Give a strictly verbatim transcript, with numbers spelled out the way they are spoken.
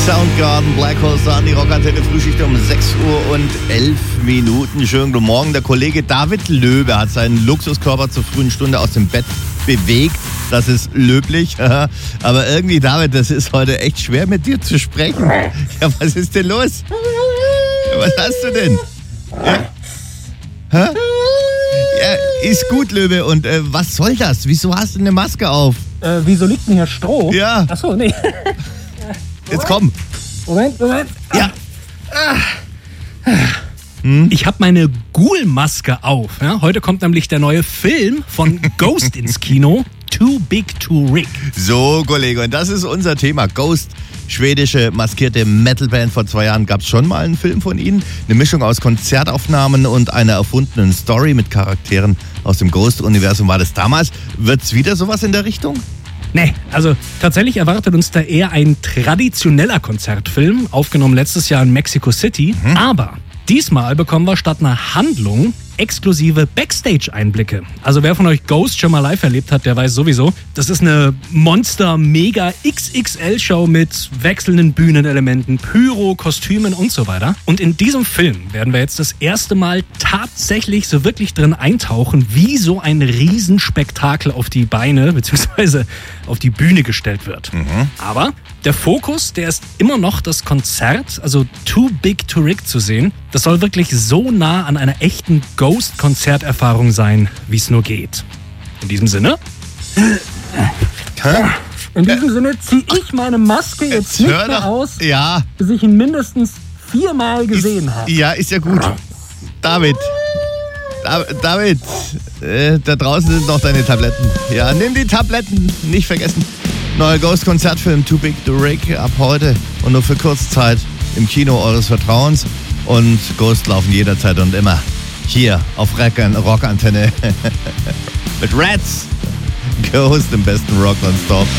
Soundgarden, Black Hole Sun, die Rockantenne, Frühschicht um sechs Uhr und elf Minuten. Schönen guten Morgen. Der Kollege David Löbe hat seinen Luxuskörper zur frühen Stunde aus dem Bett bewegt. Das ist löblich. Aber irgendwie, David, das ist heute echt schwer mit dir zu sprechen. Ja, was ist denn los? Was hast du denn? Ja? Hä? Ja, ist gut, Löbe. Und äh, was soll das? Wieso hast du eine Maske auf? Äh, wieso liegt denn hier Stroh? Ja. Achso, nee. Jetzt komm. Moment, Moment. Ja. Hm? Ich habe meine Ghoul-Maske auf. Ja? Heute kommt nämlich der neue Film von Ghost ins Kino. Too Big to Rig. So, Kollege, und das ist unser Thema. Ghost, schwedische maskierte Metalband. Vor zwei Jahren gab es schon mal einen Film von ihnen. Eine Mischung aus Konzertaufnahmen und einer erfundenen Story mit Charakteren aus dem Ghost-Universum war das damals. Wird's wieder sowas in der Richtung? Nee, also tatsächlich erwartet uns da eher ein traditioneller Konzertfilm, aufgenommen letztes Jahr in Mexico City. Mhm. Aber diesmal bekommen wir statt einer Handlung exklusive Backstage-Einblicke. Also wer von euch Ghost schon mal live erlebt hat, der weiß sowieso, das ist eine Monster-Mega-X X L-Show mit wechselnden Bühnenelementen, Pyro, Kostümen und so weiter. Und in diesem Film werden wir jetzt das erste Mal tatsächlich so wirklich drin eintauchen, wie so ein Riesenspektakel auf die Beine bzw. auf die Bühne gestellt wird. Mhm. Aber der Fokus, der ist immer noch das Konzert, also Too Big to Rig zu sehen. Das soll wirklich so nah an einer echten Ghost-Konzerterfahrung sein, wie es nur geht. In diesem Sinne? In diesem Sinne ziehe ich meine Maske jetzt, jetzt nicht mehr aus, ja. bis ich ihn mindestens viermal gesehen habe. Ja, ist ja gut. David, David, äh, da draußen sind noch deine Tabletten. Ja, nimm die Tabletten, nicht vergessen. Neuer Ghost-Konzertfilm Too Big to Rig ab heute und nur für Kurzzeit im Kino eures Vertrauens. Und Ghost laufen jederzeit und immer hier auf Rockantenne mit Rats. Ghost im besten Rock non-stop.